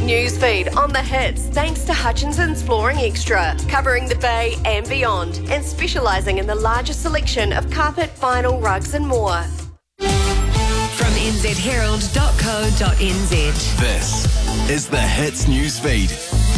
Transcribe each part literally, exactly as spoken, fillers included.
news feed on the hits thanks to Hutchinson's Flooring Extra, covering the Bay and beyond, and specialising in the largest selection of carpet, vinyl, rugs and more. From n z herald dot co dot n z. This is the Hits news feed.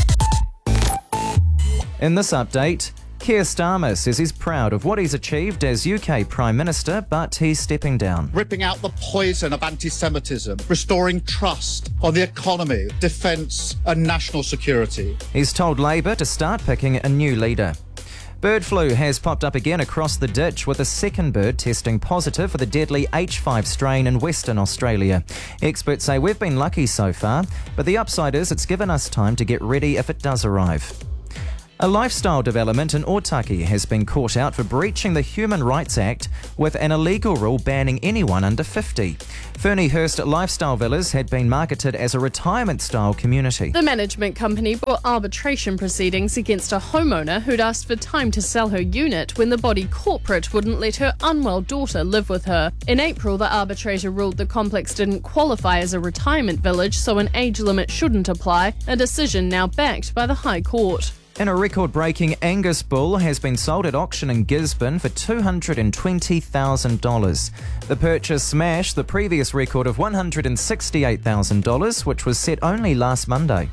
In this update, Keir Starmer says he's proud of what he's achieved as U K Prime Minister, but he's stepping down. Ripping out the poison of anti-Semitism, restoring trust on the economy, defence and national security. He's told Labour to start picking a new leader. Bird flu has popped up again across the ditch, with a second bird testing positive for the deadly H five strain in Western Australia. Experts say we've been lucky so far, but the upside is it's given us time to get ready if it does arrive. A lifestyle development in Otaki has been caught out for breaching the Human Rights Act with an illegal rule banning anyone under fifty. Ferniehurst Lifestyle Villas had been marketed as a retirement-style community. The management company brought arbitration proceedings against a homeowner who'd asked for time to sell her unit when the body corporate wouldn't let her unwell daughter live with her. In April, the arbitrator ruled the complex didn't qualify as a retirement village, so an age limit shouldn't apply, a decision now backed by the High Court. And a record-breaking Angus bull has been sold at auction in Gisborne for two hundred twenty thousand dollars. The purchase smashed the previous record of one hundred sixty-eight thousand dollars, which was set only last Monday.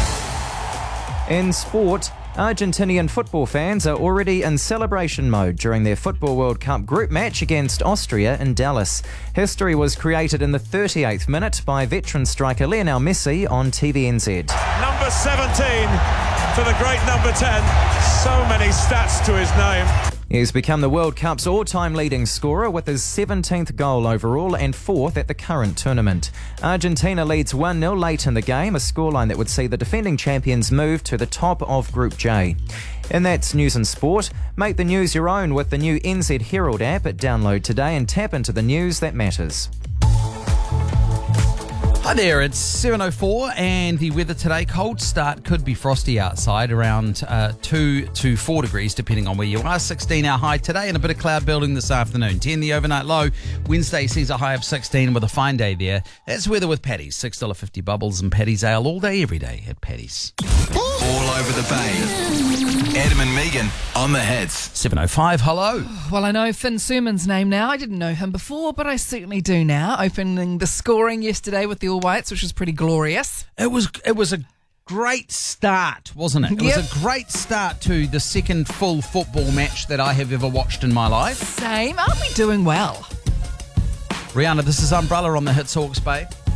In sport, Argentinian football fans are already in celebration mode during their Football World Cup group match against Austria in Dallas. History was created in the thirty-eighth minute by veteran striker Lionel Messi on T V N Z. Number seventeen for the great number ten. So many stats to his name. He's become the World Cup's all-time leading scorer with his seventeenth goal overall and fourth at the current tournament. Argentina leads one nil late in the game, a scoreline that would see the defending champions move to the top of Group J. And that's news and sport. Make the news your own with the new N Z Herald app. Download today and tap into the news that matters. Hi there, it's seven oh four and the weather today, cold start, could be frosty outside, around uh, two to four degrees depending on where you are. sixteen our high today and a bit of cloud building this afternoon. ten the overnight low. Wednesday sees a high of sixteen with a fine day there. That's weather with Paddy's. six dollars fifty bubbles and Paddy's Ale all day every day at Paddy's. All over the Bay. Adam and Megan on the Hits. seven oh five, hello. Well, I know Finn Surman's name now. I didn't know him before, but I certainly do now. Opening the scoring yesterday with the All Whites, which was pretty glorious. It was it was a great start, wasn't it? It Yep. was a great start to the second full football match that I have ever watched in my life. Same. Aren't we doing well? Rihanna, this is Umbrella on the Hits Hawke's Bay.